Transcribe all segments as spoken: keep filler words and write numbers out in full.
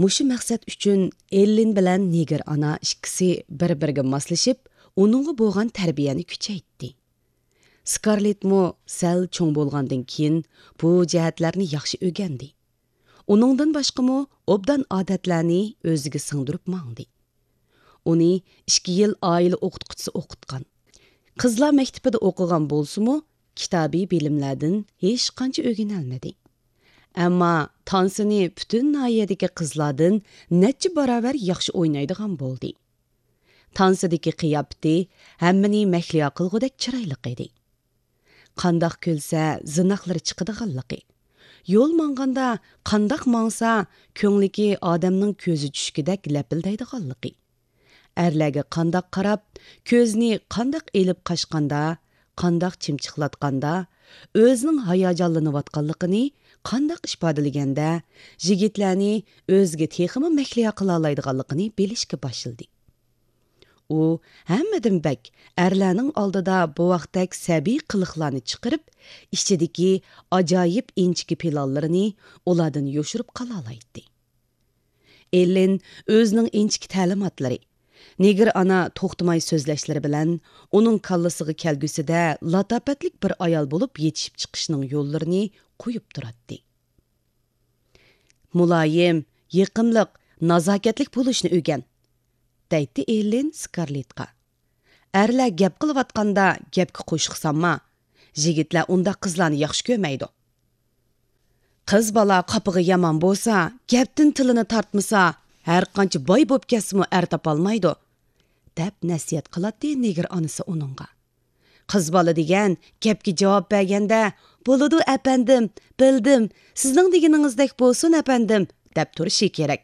Mushu maqsad uchun Ellen bilan Nigar ana ikkisi bir-biriga moslashib, uningga bo'lgan tarbiyani kuchaytdi. Scarlett mo sal cho'ng bo'lgandan keyin bu jihatlarni yaxshi o'rgandi. Uningdan boshqamo obdan odatlarni o'ziga singdirib mangdi. Uni ikki yil oila o'qituvchisi o'qitgan. Qizlar maktabida o'qigan bo'lsa-mu, kitobiy bilimlardan hech qancha o'rganolmadi. Ammo tansini butun noyadagi qizlardan necha barobar yaxshi o'ynaydigan bo'ldi. Tansidagi qiyofati hammani mahliyo qilgudek chiroyli edi. Qandoq kulsa zinoqlari chiqadiganligi. Yo'l manganda qandoq mangsa ko'ngliki odamning ko'zi tushgidek lapildaydiganligi. Erlarga qandoq qarab, ko'zni qandoq elib qashqanda, qandoq chimchiqlatganda, o'zining hayajonlanayotganligini qandoq ifodalaganda, yigitlarni o'ziga texmi mahliyo qila oladiganligini bilishga boshladi. U hammadan bak erlarning oldida bu vaqtdek sabiy qiliqlarni chiqarib, ichidagi ajoyib inchki planlarini ulardan yoshirib qala oladi. Ellen o'zining inchki ta'limotlari, Nigar ana to'xtamay so'zlashlari bilan uning kallasiga kelgusida latofatlik bir ayol bo'lib yetishib chiqishning yo'llarini qo'yib turadi. Muloyim, yiqimliq, nazokatlik bo'lishni o'rgan, deydi Ellen Scarlettga. Erlar gap qilayotganda gapga qo'shiq sanma. Yigitlar unda qizlarni yaxshi ko'rmaydi. Qiz bola qapiga yomon bo'lsa, gapdan tilini tortmasa, har qancha boy bo'lib ketsa-mu er topolmaydi, deb nasihat qiladi Nigar onasi uningga. Qiz bola degan gapga javob berganda, "Bo'ladi apandim, bildim, sizning deganingizdek bo'lsin apandim", deb turishi kerak.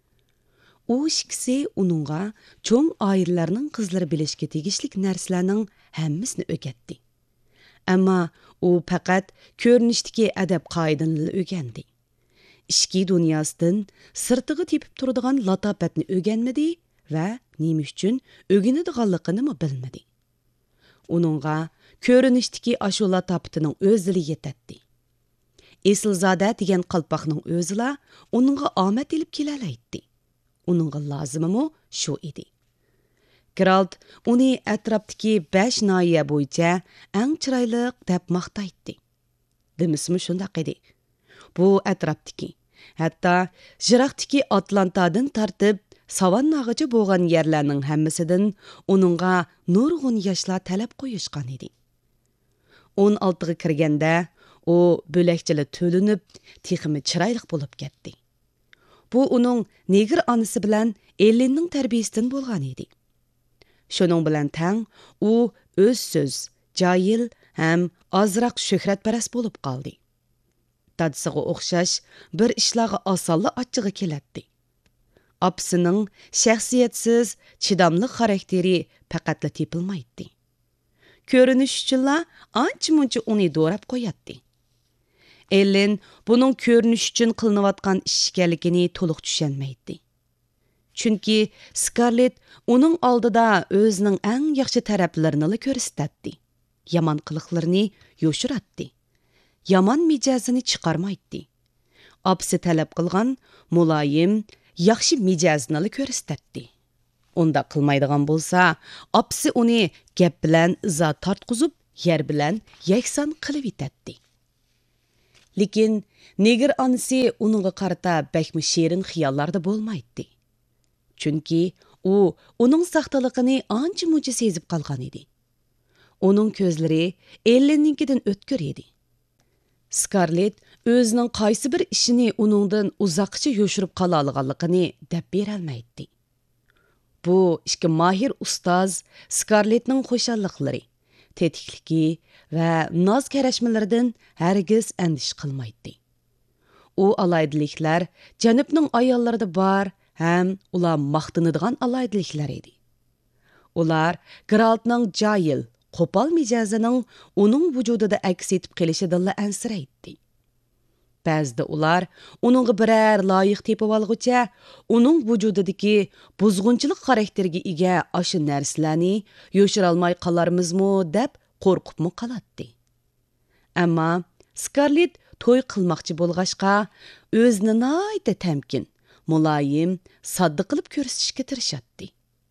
U ikkisi uningga cho'ng oilalarning qizlari bilishga tegishli narsalarning hammasini o'rgatdi. Ammo u faqat ko'rinishdagi adab qoidalarini o'rgandi. Ishki dunyosidan sirtiga tepib turadigan latofatni o'rganmadi va nima uchun o'rganadiganligini bilmadi. Uningga ko'rinishdagi ashu latofatining o'zili yetadi. Eslzoda degan qalpoqning o'zila uningga omad ilib kelalaydi. Uningga lozimimi shu edi. Geralt uni atrofdagi besh noya bo'yicha eng chiroyli deb maqtaydi. Demismi shundaq edi. Bu atrofdagi, hatto jiroqdagi Atlantadan tortib savannagacha bo'lgan yerlarning hammasidan uningga nurg'un yoshlar talab qo'yishgan edi. o'n oltiga kirganda u bo'lakchili to'linib, texmi chiroyli bo'lib ketdi. Bu uning Nigar onasi bilan Ellenning tarbiyasidan bo'lgan edi. Shuning bilan tang u o'z so'z, joyil ham ozroq shuhratparast bo'lib qoldi. Dadisiga o'xshash bir ishlarga osonli ochig'i keladi. Opsining shaxsiyatsiz, chidamli xarakteri faqatla tepilmaydi. Ko'rinish uchunla ancha-muncha uni do'rab qo'yadi. Ellen buning ko'rinish uchun qilinayotgan ish ekanligini to'liq tushunmaydi. Chunki Scarlett uning oldida o'zining eng yaxshi taraflarini ko'rsatdi. Yomon qiliqlarini yo'shiratdi. Yomon mijozini chiqarmaydi. Opsi talab qilgan muloyim, yaxshi mijozini ko'rsatdi. Unda qilmaydigan bo'lsa, opsi uni gap bilan izo tortqizib, yer bilan yakson qilib yetadi. Lekin Nigar onasi uningga qarata bakmi shirin xiyollarda bo'lmaydi. Chunki u uning saxtaligini ancha-muncha sezib qolgan edi. Uning ko'zlari Ellenninkidan o'tkir edi. Scarlett o'zining qaysi bir ishini uningdan uzoqcha yo'shirib qola olganligini deb bera olmaydi. Bu ikki mahir ustoz Scarlettning xo'shalliqlari, tetikligi va noz karashmalaridan hargiz andish qilmaydi. U alaydiliklar janubning ayollarida bor ham ular maqtanadigan alaydiliklar edi. Ular Geraltning joyil, qo'pol mijozining uning vujudida aks etib kelishidan ansiraydi. Ba'zida ular uningga biror loyiq tepib olguncha, uning vujudidagi buzg'unchilik xarakteriga ega ashu narsalarni yo'shira olmay qolarmizmi deb qo'rqibmi qoladi. Ammo Scarlett to'y qilmoqchi bo'lg'achqa o'zini noyda tamkin, muloyim, sodda qilib ko'rsatishga tirishadi.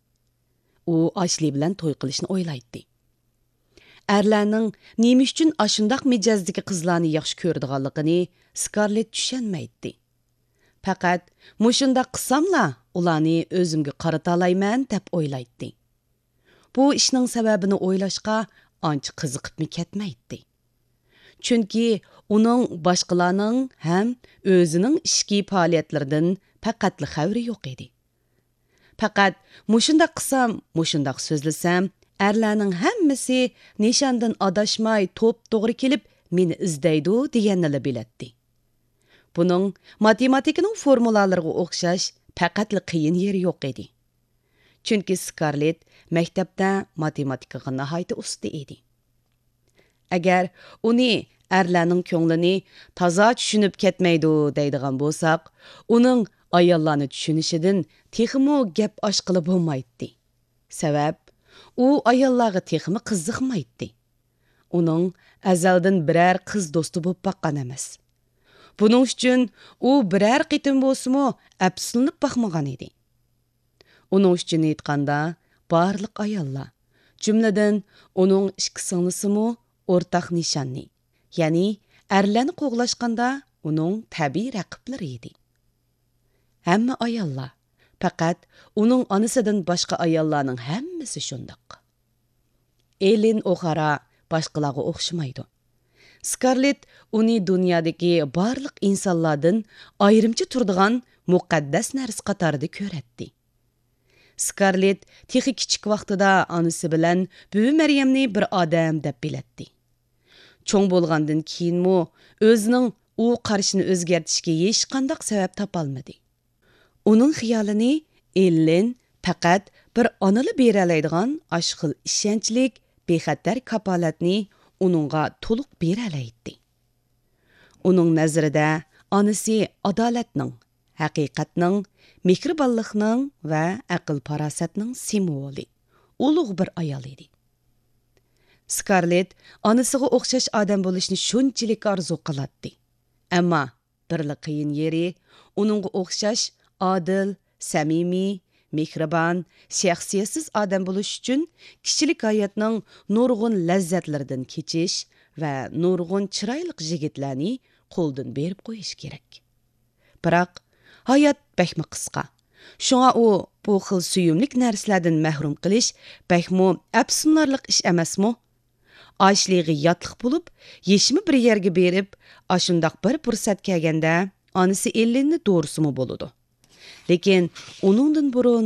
U Ashli bilan to'y qilishni o'ylaydi. Erlarning nima uchun ashundaq mijozdagi qizlarni yaxshi ko'radiganligini Scarlett tushunmaydi. Faqat mushundaq qilsamla ularni o'zimga qarata olayman deb o'ylaydi. Bu ishning sababini o'ylashga ancha qiziqibmi ketmaydi. Chunki uning boshqalarning ham o'zining ishki faoliyatlaridan faqatli xabari yo'q edi. Faqat mushundaq qilsam, mushundaq so'zlasam, erlarning hammasi nishondan adashmay to'p-to'g'ri kelib meni izlaydi deganini biladi. Buning matematikaning formulalariga o'xshash faqatli qiyin yeri yo'q edi. Chunki Scarlett maktabda matematikaga nihoyatda usta edi. Agar uni erlarning ko'nglini toza tushunib ketmaydi deydigan bo'lsak, uning ayollarni tushunishidan texmo gap ochqili bo'lmaydi. Sabab u ayollarga texmi qiziqmaydi. Uning azaldan biror qiz do'sti bo'lib baqqan emas. Buning uchun u biror qitim bo'lsa-mu afsuslanib baxmagan edi. Uning uchun aytganda, barliq ayollar, jumladan uning ikki singlisi-mu o'rtaq nishonni, ya'ni erlarni qo'g'lashganda uning tabiiy raqiblari edi. Hamma ayollar, faqat uning onasidan boshqa ayollarning hammasi shundoq. Ellen O'Hara boshqalarga o'xshamaydi. Scarlett uni dunyodagi barliq insonlardan ayrimchi turadigan muqaddas narsa qatorida ko'radi. Scarlett texi kichik vaqtida onasi bilan buvi Maryamni bir odam deb biladi. Cho'ng bo'lgandan keyinmi o'zining u qarashini o'zgartirishga hech qanday sabab topolmadi. Uning xiyolini Ellen faqat bir onali bera oladigan ashqil ishonchlik, bexatar kapolatni uningga to'liq bera oladi. Uning nazarida onasi adolatning, haqiqatning, mehribonlikning va aql-farosatning simvoli, ulug' bir ayol edi. Scarlett onasiga o'xshash odam bo'lishni shunchalik orzu qiladi. Ammo birli qiyin yeri uningga o'xshash adil, samimiy, mehribon, shaxsiyatsiz odam bo'lish uchun kishilik hayotning nurg'un lazzatlaridan kechish va nurg'un chiroyli yigitlarni qo'ldan berib qo'yish kerak. Biroq hayot bakmi qisqa. Shunga u bu xil suyumlik narsalardan mahrum qilish bakmi afsunarlik ish emasmi? Ashliga yotliq bo'lib, yeshimi bir yerga berib, ashundaq bir fursat kelganda onasi Ellenni doğrusimi bo'ladi. Lekin uningdan burun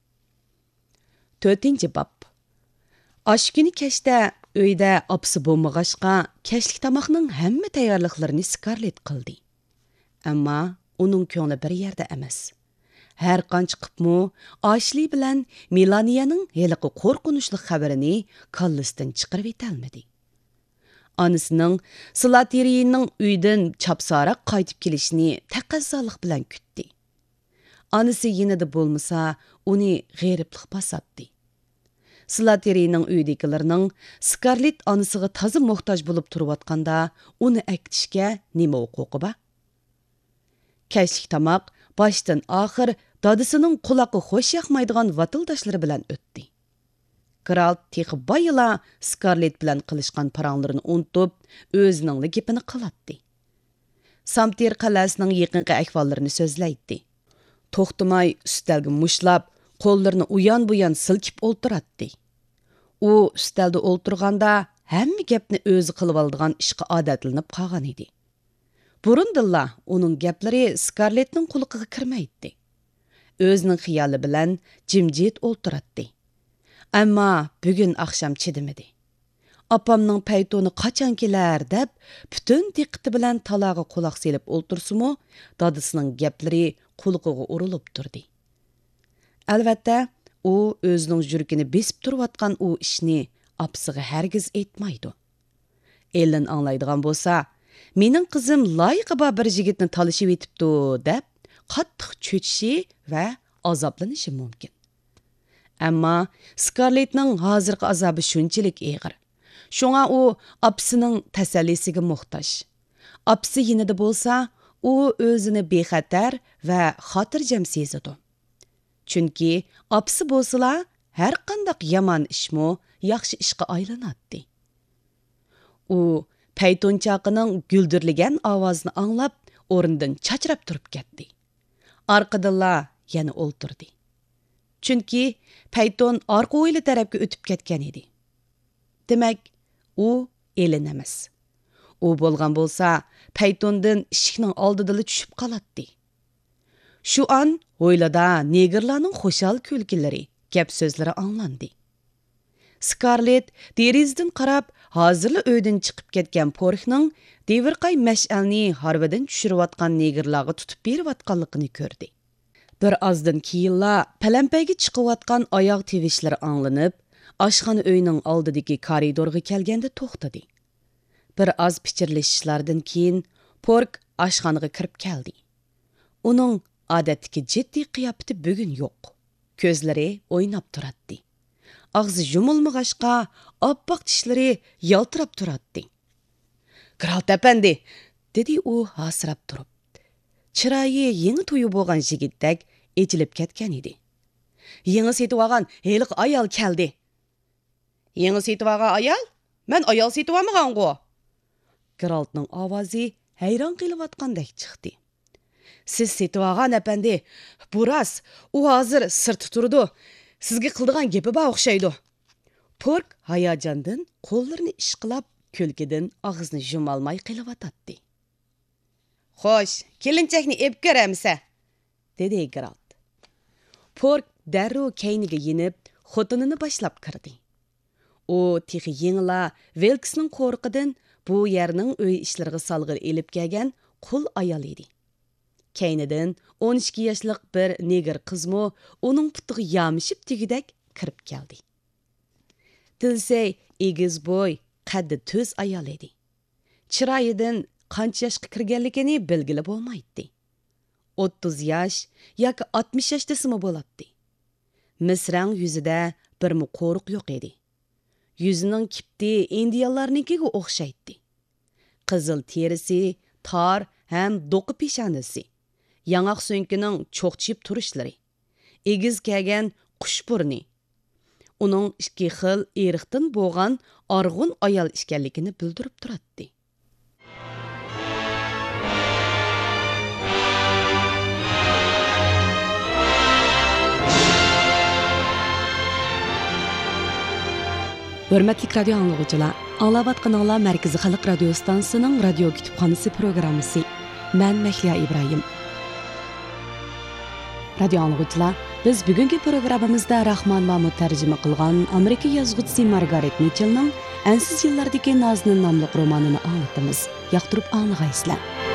to'rtinchi bob. Osh kuni kechda uyda opsi bo'lmag'ashqa, kechlik tomoqning hamma tayyorliklarini Scarlett qildi. Ammo uning ko'ngli bir yerda emas. Har qancha qilibmi, Ashli bilan Melaniyaning heliqi qo'rqinchli xabarini kallasidan chiqarib etolmadi. Onasining Slaterining uydan chapsaroq qaytib kelishini taqazzoliq bilan kutdi. Onasi yanada bo'lmasa, uni g'eriblik bosatdi. Slaterining uydagilarning Scarlett onasiga toza muhtoj bo'lib turayotganda, uni aktishga nima huquqi bor? Kechlik tomoq boshdan oxir dadisining quloqi xo'sh yoqmaydigan vatildoshlari bilan o'tdi. Kral texi bayla Scarlett bilan qilishgan paranglarini unutib, o'zining gapini qiladi. Samtir qalasining yaqinqi ahvollarini so'zlaydi. To'xtamay ustalga mushlab, qo'llarini uyan-buyan silkib o'ltiradi. U ustalda o'ltirganda hamma gapni o'zi qilib oladigan ishga odatlanib qolgan edi. Burundilla uning gaplari Scarlettning quloqiga kirmaydi. O'zining xiyoli bilan jimjit o'ltiradi. Ammo bugun oqshom chidimidi. Opamning paytoni qachon kelar deb butun diqqati bilan talaga quloq selib o'ltirsimi, dadisining gaplari quloqiga urilib turdi. Albatta, u o'zining yuragini besib turayotgan u ishni opsiga hargiz aytmaydi. Ellen anglaydigan bo'lsa, mening qizim loyiqi bor bir yigitni talishib etibdi deb qattiq cho'chishi va azoblanishi mumkin. Ammo Scarlettning hozirgi azobi shunchalik og'ir. Shunga u opsining tasallisiga muhtoj. Opsi yanada bo'lsa, u o'zini bexatar va xotirjam sezadi. Chunki opsi bo'lsalar har qanday yomon ishmo yaxshi ishga aylanadi. U paytonchaqining guldirlagan ovozini anglab, o'rnidan chachrab turib ketdi. Orqadinlar yana o'ltirdi. Chunki payton orqa o'yli tarafga o'tib ketgan edi. Demak, u elin emas. U bo'lgan bo'lsa, paytondan eshikning oldida tushib qoladi. Shu an o'ylada negerlarning xo'shal kulgilari, gap so'zlari anglandi. Scarlett derizdan qarab, hozirla uydan chiqib ketgan Porkning devirqay mash'alni harvadan tushirayotgan negerlarga tutib berayotganligini ko'rdi. Bir ozdan keyinla palampaga chiqayotgan oyoq tevishlari anglanib, oshxona uyining oldidagi koridorga kelganda to'xtadi. Bir oz pichirlashishlardan keyin Pork oshxonaga kirib keldi. Uning odatdagi jiddiy qiyofati bugun yo'q. Ko'zlari o'ynab turadi. Og'zi yumilmag'ashqa, oppoq tishlari yaltirab turadi. "Kral tapandi", dedi u hasrab turib. Chiroyi yangi to'yib bo'lgan yigitdek echilib ketgan edi. "Yangi setib olgan heliq ayol keldi." "Yangi setib olgan ayol? Men ayol setib olmagan-ku." Kralning ovozi hayron qilayotgandek chiqdi. "Siz setib olgan apandi, bu rost, u hozir sirtda turdi. Sizga qildigan gapi bor o'xshaydi." Pork hayajondan qo'llarini ishqilab, kulkidan og'zini yumolmay qilayotdi. "Xo'sh, kelinchakni ep ko'ramsa", dedi Geralt. Pork darrov kayniga yinib, xotinini boshlab kirdi. U texi yengla Velksning qo'rqidan bu yerning uy ishlariga salg'ir elib kelgan qul ayol edi. Kaynidan o'n ikki yoshlik bir neger qizmo uning putiga yamishib tegidak kirib keldi. Tilsay egiz bo'y, qaddi tuz ayol edi. Chiroyidan qancha yoshga kirganligini belgilab bo'lmaydi. o'ttiz yosh yoki oltmish yosh desimi bo'ladi. Misrang yuzida bir mu qo'riq yo'q edi. Yuzining kipti indiyalarnikiga o'xshaydi. Qizil terisi, tor ham do'qi peshonasi. Yanaq so'nkining cho'qchib turishlari. Egiz kelgan qush burni. Uning ikki xil eriqdan bo'lgan arg'un ayol ekanligini bildirib turadi. Hörmətli radio anlıqçılar, anlavatqanlar Mərkəzi Xalq Radio Stansiyasının radio kütüpxanası proqramısı. Mən Məhliya İbrahim. Radio anlıqçılar, biz bugünkü proqramımızda Rahman Mahmud tərcümə qılğan Amerika yazğıçısı Margaret Mitchell'ның Ensiz yıllardaki Nazının namlıq romanını anlatımız. Yaqtırıb anlığaysızlar.